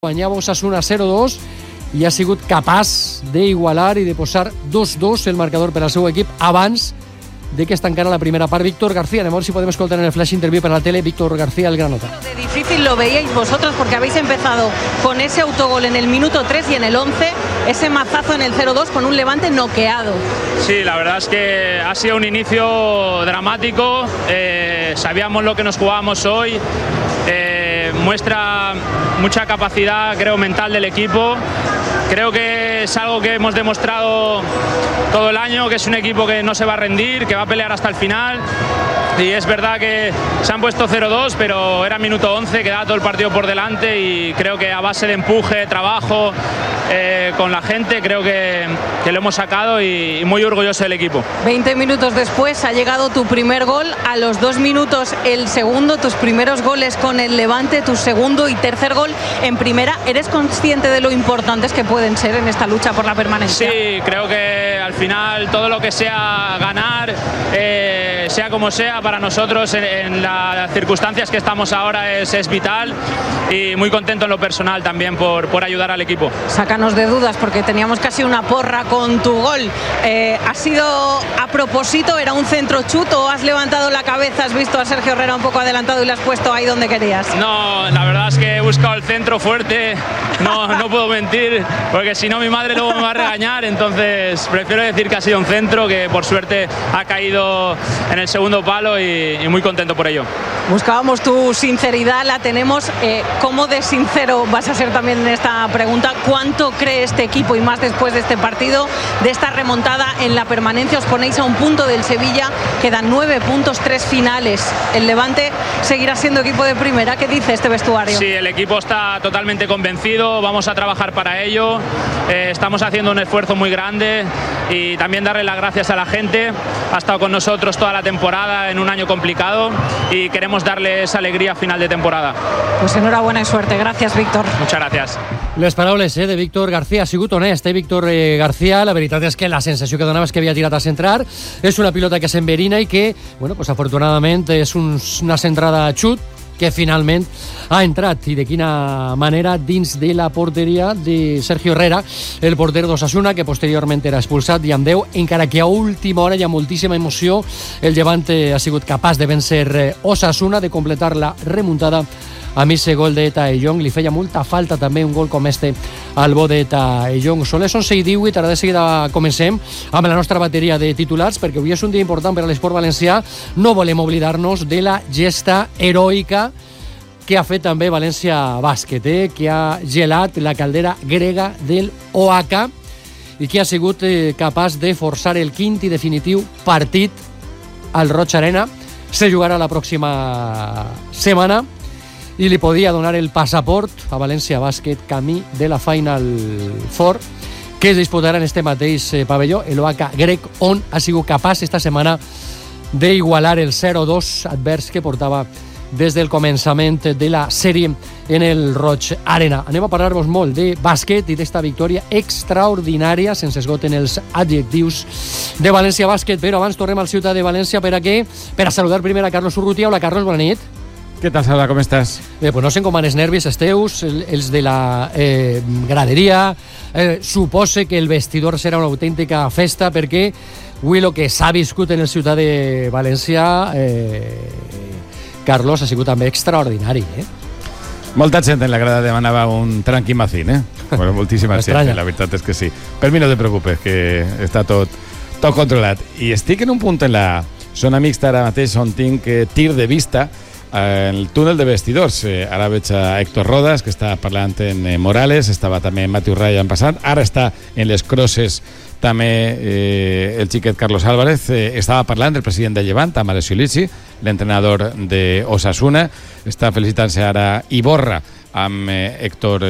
Guanyava Osasuna 0-2 i ha sigut capaç d'igualar i de posar 2-2 el marcador per al seu equip abans de que es tancara la primera part. Víctor García, a ver si podemos escoltar en el flash interview para la tele. Víctor García, el granota. De difícil lo veíais vosotros porque habéis empezado con ese autogol en el minuto 3 y en el 11, ese mazazo en el 0-2 con un Levante noqueado. Sí, la verdad es que ha sido un inicio dramático, sabíamos lo que nos jugábamos hoy, muestra mucha capacidad, creo, mental del equipo. Creo que es algo que hemos demostrado todo el año, que es un equipo que no se va a rendir, que va a pelear hasta el final. Y es verdad que se han puesto 0-2, pero era minuto 11, quedaba todo el partido por delante y creo que a base de empuje, trabajo con la gente, creo que lo hemos sacado y muy orgulloso del equipo. 20 minutos después ha llegado tu primer gol, a los 2 minutos el segundo, tus primeros goles con el Levante, tu segundo y tercer gol en primera. ¿Eres consciente de lo importantes que pueden ser en esta lucha por la permanencia? Sí, creo que al final todo lo que sea ganar, sea como sea, para nosotros en las circunstancias que estamos ahora es vital y muy contento en lo personal también por ayudar al equipo. Sácanos de dudas porque teníamos casi una porra con tu gol. ¿Ha sido a propósito? ¿Era un centro chut o has levantado la cabeza, has visto a Sergio Herrera un poco adelantado y le has puesto ahí donde querías? No, la verdad es que he buscado el centro fuerte, no puedo mentir porque si no mi madre luego me va a regañar, entonces prefiero decir que ha sido un centro que por suerte ha caído en el segundo palo y muy contento por ello. Buscábamos tu sinceridad, la tenemos. ¿Cómo de sincero vas a ser también en esta pregunta? ¿Cuánto cree este equipo y más después de este partido, de esta remontada en la permanencia? Os ponéis a un punto del Sevilla, quedan 9 puntos, 3 finales. El Levante seguirá siendo equipo de primera. ¿Qué dice este vestuario? Sí, el equipo está totalmente convencido, vamos a trabajar para ello. Estamos haciendo un esfuerzo muy grande y también darle las gracias a la gente. Ha estado con nosotros toda la temporada en un año complicado y queremos darle esa alegría a final de temporada. Pues enhorabuena y suerte. Gracias, Víctor. Muchas gracias. Les paraules de Víctor García. Ha sigut honest, Víctor García. La veritat és que la sensació que donava és que havia tirat a centrar. És una pilota que s'enverina i que, bueno, pues afortunadament és una centrada xut que finalment ha entrat, i de quina manera, dins de la porteria de Sergio Herrera, el porter d'Osasuna, que posteriorment era expulsat i amb 10, encara que a última hora hi ha moltíssima emoció. El Levante ha sigut capaç de vèncer Osasuna, de completar la remuntada amb aquest gol de Taellong. Li feia molta falta també un gol com este al bo de Taellong. Són les 11:18, ara de seguida comencem amb la nostra bateria de titulars, perquè avui és un dia important per a l'esport valencià. No volem oblidar-nos de la gesta heroica que ha fet també València Bàsquet, que ha gelat la caldera grega del OACA i que ha sigut capaç de forçar el quint i definitiu partit al Roig Arena. Se jugarà la pròxima setmana i li podia donar el passaport a València Bàsquet camí de la Final Four, que es disputarà en este mateix pavelló, el OACA grec, on ha sigut capaç esta setmana d'igualar el 0-2 advers que portava des del començament de la sèrie en el Roig Arena. Anem a parlar-vos molt de bàsquet i d'esta victòria extraordinària, sense esgoten els adjectius, de València Bàsquet, però abans tornem al Ciutat de València per a saludar primer a Carlos Urrutia. Hola, Carlos, bona nit. Què tal, Salva, com estàs? Bé, pues no sé com van els nervis esteus, els de la graderia. Supose que el vestidor serà una autèntica festa, perquè avui el que s'ha viscut en el Ciutat de València, Carlos, ha sigut també extraordinari, Molta gent en la grada demanava un tranquimacín, Bueno, moltíssima gent, la veritat és que sí. Per mi no te preocupes, que està tot controlat. I estic en un punt en la zona mixta ara mateix on tinc tir de vista el túnel de vestidors. Ara veig a Héctor Rodas, que està parlant en Morales, estava també en Matthew Ryan passant, ara està en les crosses també el xiquet Carlos Álvarez, estava parlant del president de Llevant, amb Alessio Lizzi, l'entrenador de Osasuna, està felicitant-se ara Iborra amb Héctor,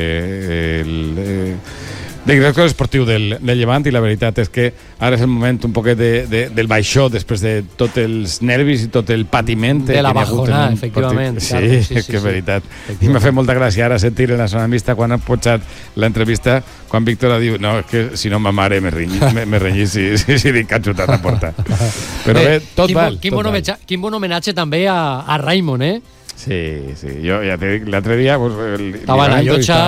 director esportiu del Llevant, i la veritat és que ara és el moment un poquet del baixó després de tots els nervis i tot el patiment de la bajona, efectivament. Sí, que és veritat. I m'ha fet molta gràcia ara sentir en la zona mixta quan ha potxat l'entrevista, quan Víctor ha dit, no, és que si no ma mare me renyís si dic que ha xutat a porta. Però bé, tot val. Quin bon homenatge també a Raimon, Sí, sí. Jo ja t'he dit, l'altre dia... Pues, estava la Llotja,